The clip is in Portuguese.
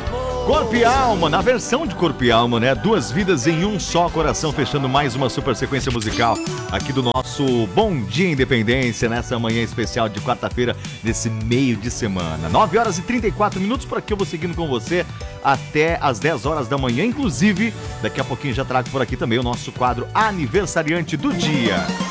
Corpo e Alma, na versão de Corpo e Alma, né? Duas vidas em um só coração, fechando mais uma super sequência musical aqui do nosso Bom Dia Independência, nessa manhã especial de quarta-feira, desse meio de semana. 9 horas e 34 minutos, por aqui eu vou seguindo com você até as 10 horas da manhã. Inclusive, daqui a pouquinho já trago por aqui também o nosso quadro Aniversariante do Dia.